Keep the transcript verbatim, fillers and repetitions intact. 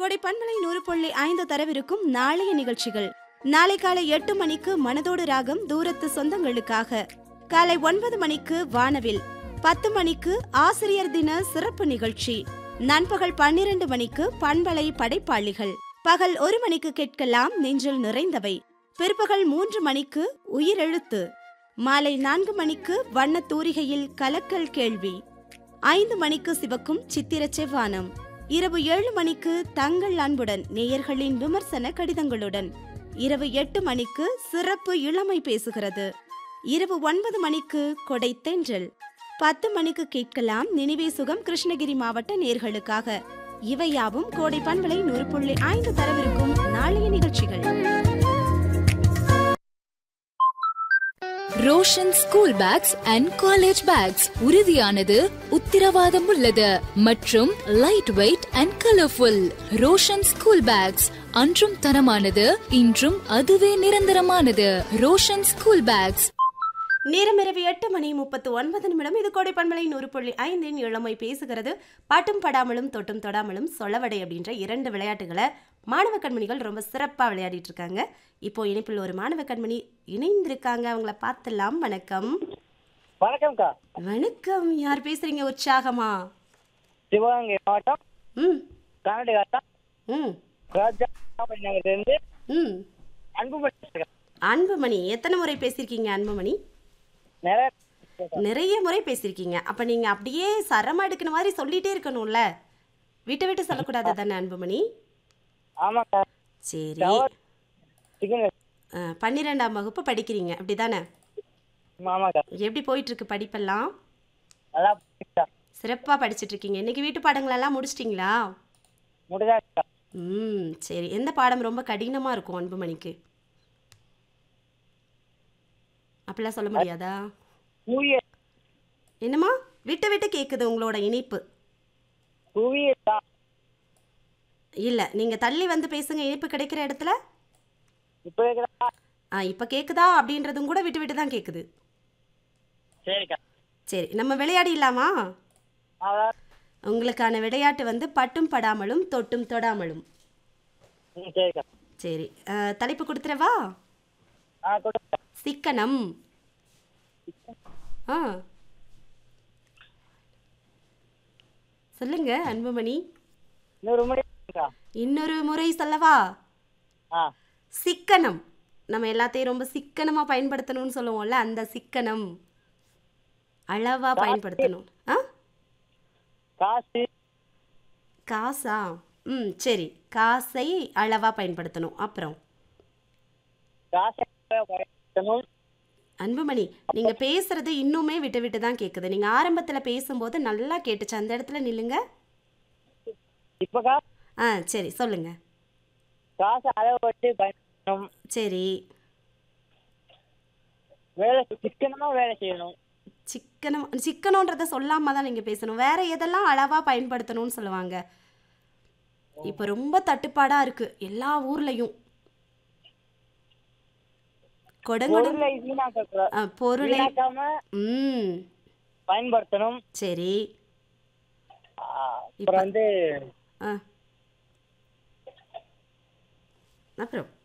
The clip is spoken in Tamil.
கோடை பண்பலை நூறு புள்ளி ஐந்து தரவிருக்கும் நாளைய நிகழ்ச்சிகள். நாளை காலை எட்டு மணிக்கு மனதோடு ராகம் தூரத்து சொந்தங்களுக்காக, காலை ஒன்பது மணிக்கு வானவில், பத்து மணிக்கு ஆசிரியர் தின சிறப்பு நிகழ்ச்சி, நண்பகல் பன்னிரண்டு மணிக்கு பண்பலை படைப்பாளிகள், பகல் ஒரு மணிக்கு கேட்கலாம் நெஞ்சில் நிறைந்தவை, பிற்பகல் மூன்று மணிக்கு உயிரெழுத்து, மாலை நான்கு மணிக்கு வண்ண தூரிகையில் கலக்கல் கேள்வி, ஐந்து மணிக்கு சிவக்கும் சித்திர செவ்வானம், இரவு ஏழு மணிக்கு தங்கள் அன்புடன் நேயர்களின் விமர்சன கடிதங்களுடன், இரவு எட்டு மணிக்கு சிறப்பு இளமை பேசுகிறது, இரவு ஒன்பது மணிக்கு கொடை தென்றல், பத்து மணிக்கு கேட்கலாம் நினைவே சுகம் கிருஷ்ணகிரி மாவட்ட நேயர்களுக்காக. இவையாவும் கோடை பண்பலை நூறு புள்ளி ஐந்து தரவிருக்கும் நாளைய நிகழ்ச்சிகள். Roshan school packs and college bags உறுதியானது, உத்திரவாதம் உள்ளது மற்றும் light weight and colourful. Roshan school packs அன்றும் தரமானது, இன்றும் அதுவே நிரந்தரமானது. Roshan school packs. நேரம் இரவு எட்டு மணி முப்பத்து ஒன்பது நிமிடம். இது கோடை பண்பலை நூறு புள்ளி ஐந்தின் இளமை பேசுகிறது. பாட்டும் படாமலும் தொட்டும் தொடாமலும் சொலவடை அப்படின்ற இரண்டு விளையாட்டுகளை மாணவ கண்மணிகள் ரொம்ப சிறப்பாக விளையாடிட்டு இருக்காங்க. இப்போ இணைப்பில் ஒரு மாணவ கண்மணி இணைந்திருக்காங்க, அவங்கள பார்த்துலாம். வணக்கம். வணக்கம்க்கா. வணக்கம். யார் பேசுறீங்க உற்சாகமா? சிவகங்கை மாவட்டம் ம் கர்நாடகா ம் ராஜா நகர்லேருந்து ம் அன்புமணி. அன்புமணி, எத்தனை முறை பேசியிருக்கீங்க அன்புமணி? நிறைய நிறைய முறை பேசியிருக்கீங்க. அப்போ நீங்கள் அப்படியே சரமா எடுக்கிற மாதிரி சொல்லிட்டே இருக்கணும்ல, விட்டு விட்டு சொல்லக்கூடாது தானே அன்புமணி? ஆமாக்கா. சரி, பன்னிரெண்டாம் வகுப்பு படிக்கிறீங்க அப்படி தானே? ஆமாக்கா. எப்படி போயிட்டு இருக்கு படிப்பெல்லாம்? நல்லா சிறப்பாக படிச்சுட்டு இருக்கீங்க. இன்னைக்கு வீட்டு பாடங்களெல்லாம் முடிச்சிட்டிங்களா? முடிஞ்சாக்கா. ம் சரி. எந்த பாடம் ரொம்ப கடினமாக இருக்கும் அன்புமணிக்கு? அப்படிலாம் சொல்ல முடியாதா? என்னம்மா விட்டு விட்டு கேட்குது உங்களோட இணைப்பு. இல்லை, நீங்கள் தள்ளி வந்து பேசுங்க இணைப்பு கிடைக்கிற இடத்துல. ஆ இப்போ கேட்குதா அப்படின்றதும் கூட விட்டு விட்டு தான் கேட்குது. சரி, நம்ம விளையாடிடலாமா? உங்களுக்கான விளையாட்டு வந்து பட்டும் படாமலும் தொட்டும் தொடாமலும். சரி, தலைப்பு கொடுத்துறவா? சிக்கனம். ஆ சொல்லுங்க அன்புமணி. இன்னொரு முறை சொல்லவா? சிக்கனம். நம்ம எல்லாத்தையும் ரொம்ப சிக்கனமா பயன்படுத்தணும்னு சொல்லுவோம்ல, அந்த சிக்கனம் அளவா பயன்படுத்தணும். ஆ காசா? ம் சரி, காசை அளவா பயன்படுத்தணும். அப்புறம் அன்புமணி, நீங்க பேசுறது இன்னுமே விட்டு விட்டு தான் கேக்குது. நீங்க ஆரம்பத்துல பேசும்போது நல்லா கேட்டுச்சு, அந்த இடத்துல நில்லுங்க. ஆ சரி சொல்லுங்க. சரி, சிக்கனம் சிக்கனம்ன்றத சொல்லாம தான் நீங்க பேசணும். வேற எதெல்லாம் அளவா பயன்படுத்தணும்னு சொல்லுவாங்க. இப்ப ரொம்ப தட்டுப்பாடா இருக்கு எல்லா ஊர்லயும். பொருளை பயன்படுத்தணும். சரி, வந்து அப்புறம்